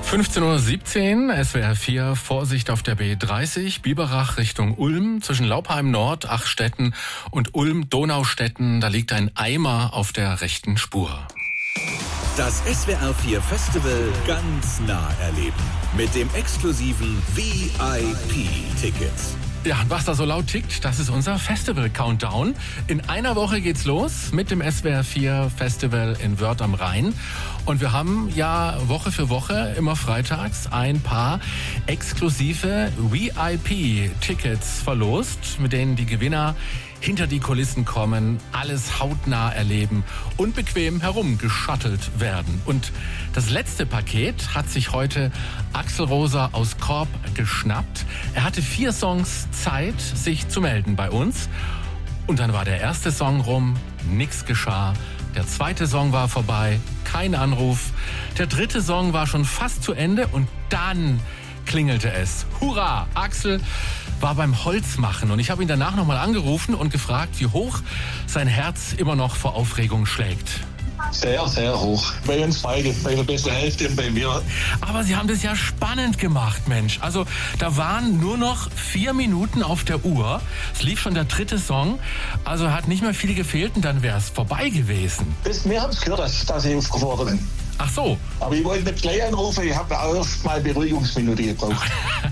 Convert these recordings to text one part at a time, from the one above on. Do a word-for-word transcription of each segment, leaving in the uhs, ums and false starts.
fünfzehn Uhr siebzehn, S W R vier, Vorsicht auf der B dreißig, Biberach Richtung Ulm, zwischen Laupheim Nord, Achstetten und Ulm-Donaustetten, da liegt ein Eimer auf der rechten Spur. Das S W R vier Festival ganz nah erleben mit dem exklusiven V I P-Ticket. Ja, und was da so laut tickt, das ist unser Festival-Countdown. In einer Woche geht's los mit dem S W R vier Festival in Wörth am Rhein. Und wir haben ja Woche für Woche, immer freitags, ein paar exklusive V I P-Tickets verlost, mit denen die Gewinner hinter die Kulissen kommen, alles hautnah erleben und bequem herumgeschattelt werden. Und das letzte Paket hat sich heute Axel Rosa aus Korb geschnappt. Er hatte vier Songs Zeit, sich zu melden bei uns. Und dann war der erste Song rum, nix geschah. Der zweite Song war vorbei, kein Anruf. Der dritte Song war schon fast zu Ende und dann klingelte es. Hurra! Axel war beim Holzmachen und ich habe ihn danach nochmal angerufen und gefragt, wie hoch sein Herz immer noch vor Aufregung schlägt. Sehr, sehr hoch. Bei uns beide, bei der besten Hälfte und bei mir. Aber Sie haben das ja spannend gemacht, Mensch. Also da waren nur noch vier Minuten auf der Uhr. Es lief schon der dritte Song. Also hat nicht mehr viel gefehlt und dann wäre es vorbei gewesen. Das, wir haben es gehört, dass, dass ich aufgefordert bin. Ach so. Aber ich wollte nicht gleich anrufen, ich habe auch erst mal Beruhigungsminute gebraucht.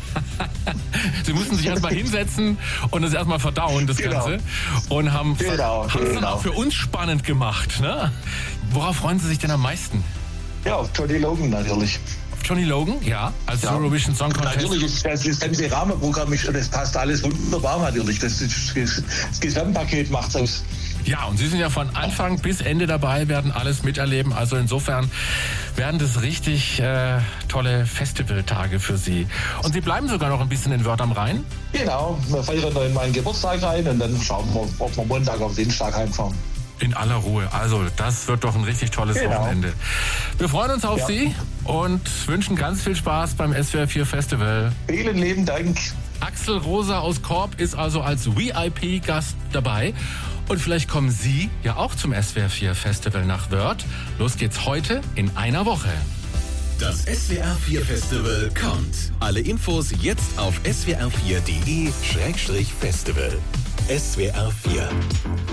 Sie mussten sich erstmal hinsetzen und das erstmal verdauen, das Genau. Ganze. Und haben Genau, es dann genau. auch für uns spannend gemacht. Ne? Worauf freuen Sie sich denn am meisten? Ja, auf Johnny Logan natürlich. Johnny Logan, ja, als Ja. Eurovision Song Contest. Natürlich, ist das, das ganze Rahmenprogramm, ist, das passt alles wunderbar natürlich. Das, das, das, das Gesamtpaket macht's aus. Ja, und Sie sind ja von Anfang bis Ende dabei, werden alles miterleben. Also insofern werden das richtig äh, tolle Festivaltage für Sie. Und Sie bleiben sogar noch ein bisschen in Wörth am Rhein? Genau, wir feiern noch in meinen Geburtstag rein und dann schauen wir, ob wir Montag auf Dienstag heimfahren. In aller Ruhe. Also das wird doch ein richtig tolles Genau. Wochenende. Wir freuen uns auf Ja. Sie und wünschen ganz viel Spaß beim S W R vier Festival. Vielen lieben Dank. Axel Rosa aus Korb ist also als V I P-Gast dabei. Und vielleicht kommen Sie ja auch zum S W R vier Festival nach Wörth. Los geht's heute in einer Woche. Das S W R vier Festival kommt. Alle Infos jetzt auf s w r vier punkt d e Schrägstrich Festival. S W R vier